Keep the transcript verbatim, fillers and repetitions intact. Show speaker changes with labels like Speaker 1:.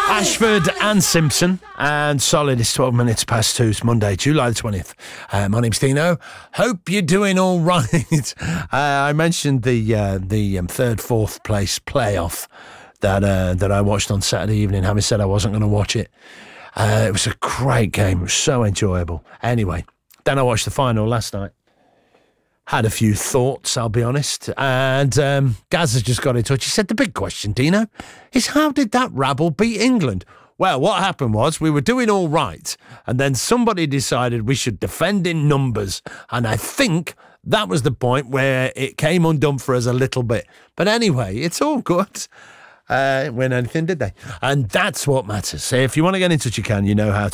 Speaker 1: Ashford and Simpson, and solid. It's twelve minutes past two. It's Monday, July the twentieth. Uh, my name's Dino. Hope you're doing all right. uh, I mentioned the uh, the um, third, fourth place playoff that uh, that I watched on Saturday evening. Having said I wasn't going to watch it, uh, it was a great game. It was so enjoyable. Anyway, then I watched the final last night. Had a few thoughts, I'll be honest. And um, Gaz has just got in touch. He said, the big question, Dino, is how did that rabble beat England? Well, what happened was we were doing all right. And then somebody decided we should defend in numbers. And I think that was the point where it came undone for us a little bit. But anyway, it's all good. Uh, win anything, did they? And that's what matters. So if you want to get in touch, you can. You know how